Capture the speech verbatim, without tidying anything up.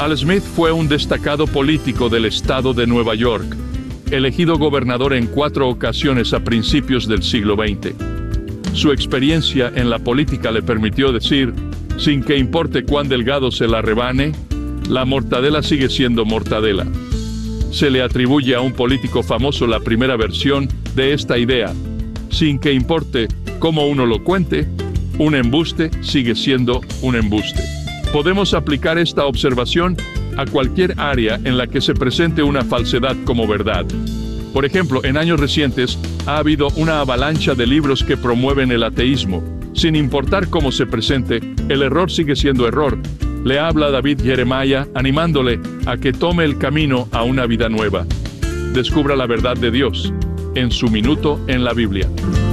Al Smith fue un destacado político del estado de Nueva York, elegido gobernador en cuatro ocasiones a principios del siglo veinte. Su experiencia en la política le permitió decir, sin que importe cuán delgado se la rebane, la mortadela sigue siendo mortadela. Se le atribuye a un político famoso la primera versión de esta idea: sin que importe cómo uno lo cuente, un embuste sigue siendo un embuste. Podemos aplicar esta observación a cualquier área en la que se presente una falsedad como verdad. Por ejemplo, en años recientes ha habido una avalancha de libros que promueven el ateísmo. Sin importar cómo se presente, el error sigue siendo error. Le habla David Jeremiah, animándole a que tome el camino a una vida nueva. Descubra la verdad de Dios en su minuto en la Biblia.